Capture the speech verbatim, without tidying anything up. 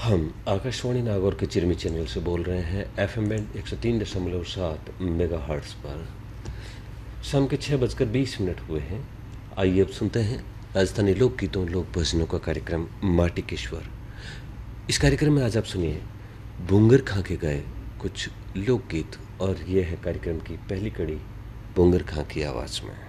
हम आकाशवाणी नागौर के चिरमी चैनल से बोल रहे हैं एफएम बैंड एक सौ तीन दशमलव सात मेगा हर्ट्स पर। शाम के छः बजकर बीस मिनट हुए हैं। आइए अब सुनते हैं राजस्थानी लोकगीतों लोक भजनों का कार्यक्रम माटी के स्वर। इस कार्यक्रम में आज आप सुनिए भूंगर खां के गाए कुछ लोकगीत, और ये है कार्यक्रम की पहली कड़ी भूंगर खां की आवाज़ में।